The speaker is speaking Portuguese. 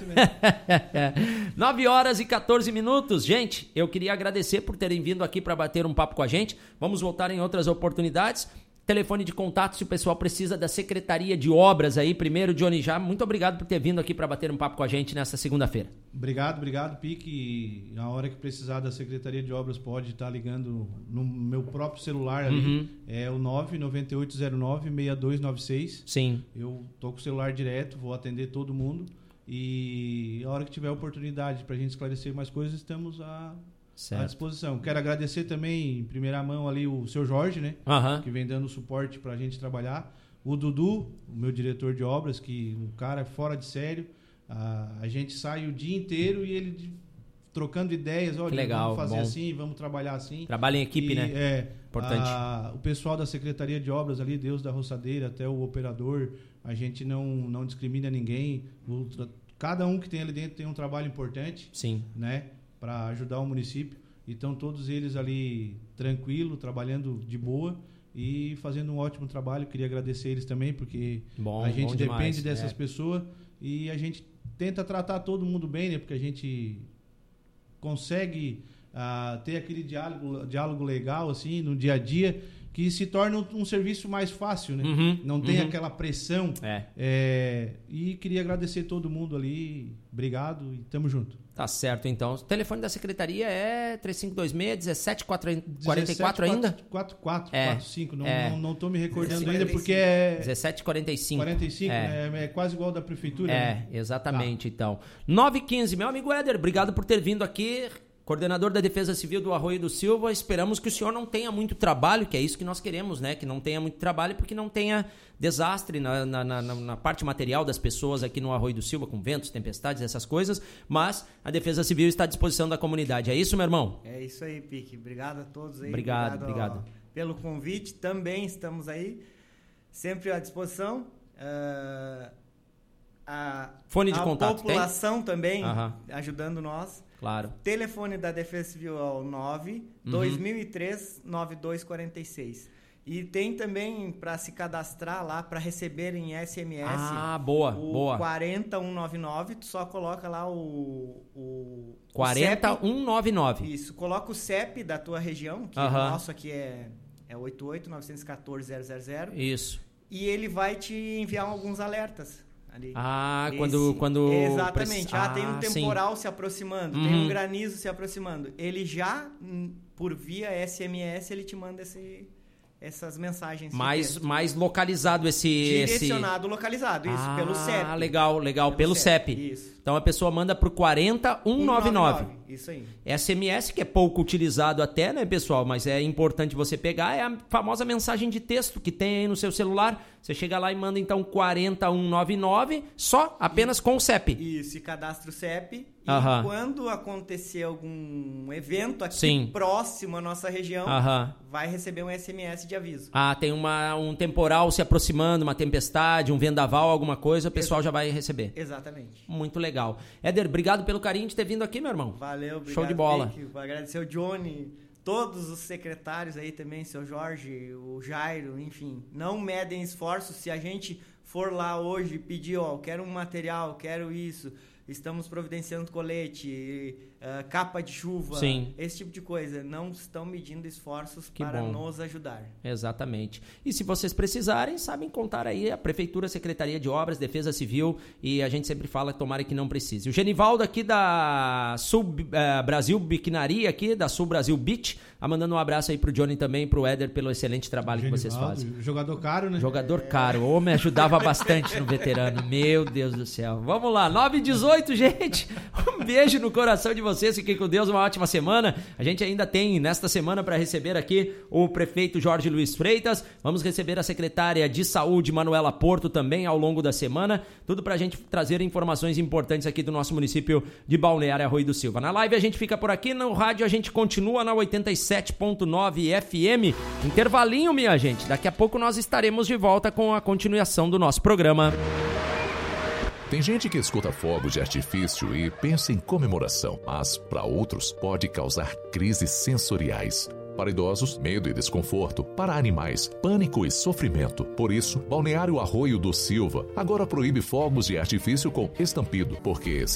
mesmo. 9h14. Gente, eu queria agradecer por terem vindo aqui para bater um papo com a gente. Vamos voltar em outras oportunidades. Telefone de contato se o pessoal precisa da Secretaria de Obras aí. Primeiro, Johnny, já muito obrigado por ter vindo aqui para bater um papo com a gente nessa segunda-feira. Obrigado, Pique. Na hora que precisar da Secretaria de Obras, pode estar ligando no meu próprio celular ali. É o 99809-6296. Sim. Eu tô com o celular direto, vou atender todo mundo. E a hora que tiver oportunidade para a gente esclarecer mais coisas, estamos à disposição. Quero agradecer também, em primeira mão, ali o seu Jorge, né? Que vem dando suporte para a gente trabalhar. O Dudu, o meu diretor de obras, que o cara é fora de sério. A gente sai o dia inteiro e ele trocando ideias. Olha, legal, vamos fazer assim, vamos trabalhar assim. Trabalha em equipe, né? Importante. O pessoal da Secretaria de Obras ali, Deus da Roçadeira, até o operador, a gente não discrimina ninguém. Cada um que tem ali dentro tem um trabalho importante. Sim. Né? Para ajudar o município. Então, todos eles ali tranquilo, trabalhando de boa e fazendo um ótimo trabalho. Queria agradecer eles também, porque a gente depende dessas pessoas e a gente tenta tratar todo mundo bem, né? Porque a gente consegue ter aquele diálogo legal assim, no dia a dia, que se torna um serviço mais fácil, né? Não tem aquela pressão. E queria agradecer todo mundo ali. Obrigado e tamo junto. Tá certo, então. O telefone da secretaria é 3526-1744 ainda? 4445. Não tô me recordando ainda porque é... 1745. 45, é quase igual da prefeitura. né? Exatamente, então. 9h15. Meu amigo Éder, obrigado por ter vindo aqui. Coordenador da Defesa Civil do Arroio do Silva, esperamos que o senhor não tenha muito trabalho, que é isso que nós queremos, né? Que não tenha muito trabalho, porque não tenha desastre na parte material das pessoas aqui no Arroio do Silva, com ventos, tempestades, essas coisas, mas a Defesa Civil está à disposição da comunidade. É isso, meu irmão? É isso aí, Pique. Obrigado a todos aí. Obrigado. Pelo convite. Também estamos aí, sempre à disposição. Fone de contato, a população tem? Também ajudando nós. Claro. Telefone da Defesa Civil é o 9-2003-9246. E tem também para se cadastrar lá, para receber em SMS. Boa. 40199. Tu só coloca lá o 40199. CEP. Isso, coloca o CEP da tua região, que o nosso aqui é 88-914-000. Isso. E ele vai te enviar alguns alertas. Ali. Quando exatamente. Tem um temporal se aproximando, tem um granizo se aproximando. Ele já, por via SMS, ele te manda essas mensagens. Mais localizado Direcionado, localizado, isso, pelo CEP. Legal, pelo CEP. Isso. Então a pessoa manda pro 40199. Isso aí. SMS, que é pouco utilizado até, né, pessoal? Mas é importante você pegar, é a famosa mensagem de texto que tem aí no seu celular. Você chega lá e manda então 40199, apenas com o CEP. Isso, e cadastra o CEP. E quando acontecer algum evento aqui próximo à nossa região, vai receber um SMS de aviso. Tem um temporal se aproximando, uma tempestade, um vendaval, alguma coisa, o pessoal já vai receber. Exatamente. Muito legal. Éder, obrigado pelo carinho de ter vindo aqui, meu irmão. Valeu, obrigado. Show de bola. Vou agradecer o Johnny, todos os secretários aí também, seu Jorge, o Jairo, enfim. Não medem esforços. Se a gente for lá hoje e pedir, quero um material, quero isso, estamos providenciando colete, capa de chuva, esse tipo de coisa. Não estão medindo esforços para nos ajudar. Exatamente. E se vocês precisarem, sabem contar aí a Prefeitura, Secretaria de Obras, Defesa Civil, e a gente sempre fala, tomara que não precise. O Genivaldo aqui da Sul Brasil Biquinaria, aqui da Sul Brasil Beach, mandando um abraço aí pro Johnny também, pro Éder, pelo excelente trabalho que vocês fazem. Jogador caro, né? Jogador caro. Me ajudava bastante no veterano. Meu Deus do céu. Vamos lá, 9h18, gente. Um beijo no coração de vocês. Fiquem com Deus, uma ótima semana. A gente ainda tem nesta semana para receber aqui o prefeito Jorge Luiz Freitas. Vamos receber a secretária de Saúde, Manuela Porto, também ao longo da semana. Tudo pra gente trazer informações importantes aqui do nosso município de Balneário Arroio do Silva. Na live a gente fica por aqui, no rádio a gente continua na 87.9 FM. Intervalinho, minha gente. Daqui a pouco nós estaremos de volta com a continuação do nosso programa. Tem gente que escuta fogos de artifício e pensa em comemoração, mas para outros pode causar crises sensoriais. Para idosos, medo e desconforto. Para animais, pânico e sofrimento. Por isso, Balneário Arroio do Silva agora proíbe fogos de artifício com estampido, porque